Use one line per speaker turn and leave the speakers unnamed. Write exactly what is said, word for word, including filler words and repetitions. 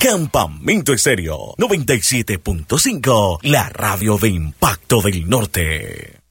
Campamento Estéreo noventa y siete punto cinco, la radio de Impacto del Norte.